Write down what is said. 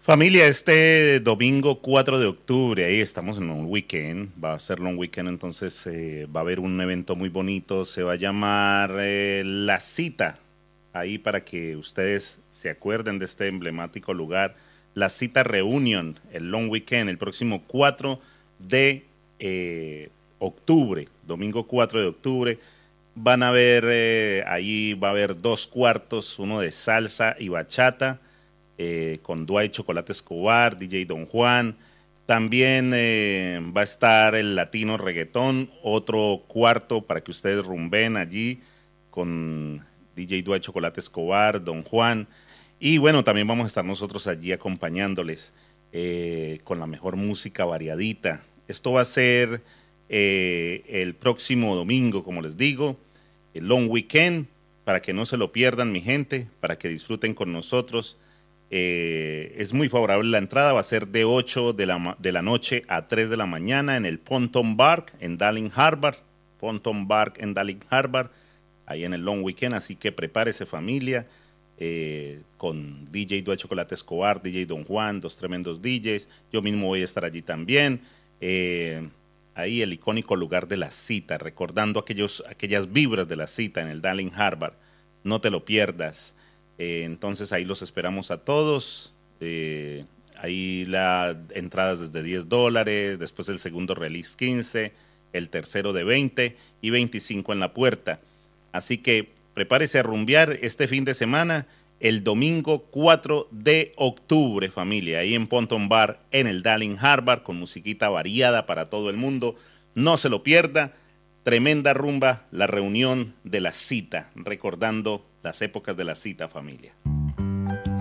Familia, este domingo 4 de octubre, ahí estamos en un weekend, va a ser long weekend, entonces va a haber un evento muy bonito, se va a llamar La Cita, ahí para que ustedes se acuerden de este emblemático lugar, La Cita Reunion, el long weekend, el próximo 4 de octubre, domingo 4 de octubre, van a ver, ahí va a haber dos cuartos, uno de salsa y bachata, con Dwight Chocolate Escobar, DJ Don Juan. También va a estar el Latino Reggaetón, otro cuarto para que ustedes rumben allí con DJ Dwight Chocolate Escobar, Don Juan. Y bueno, también vamos a estar nosotros allí acompañándoles con la mejor música variadita. Esto va a ser el próximo domingo, como les digo, el long weekend, para que no se lo pierdan, mi gente, para que disfruten con nosotros. Es muy favorable la entrada, va a ser de 8 de la noche a 3 de la mañana en el Ponton Bar en Darling Harbour. Ponton Bar en Darling Harbour, ahí en el Long Weekend, así que prepárese familia, con DJ Dua Chocolate Escobar, DJ Don Juan, dos tremendos DJs, yo mismo voy a estar allí también. Ahí el icónico lugar de la cita, recordando aquellas vibras de la cita en el Darling Harbour, no te lo pierdas. Entonces ahí los esperamos a todos. Ahí las entradas desde $10, después el segundo release 15, el tercero de 20 y 25 en la puerta. Así que prepárese a rumbear este fin de semana, el domingo 4 de octubre, familia, ahí en Ponton Bar en el Darling Harbour, con musiquita variada para todo el mundo. No se lo pierda. Tremenda rumba, la reunión de la cita, recordando las épocas de la cita, familia.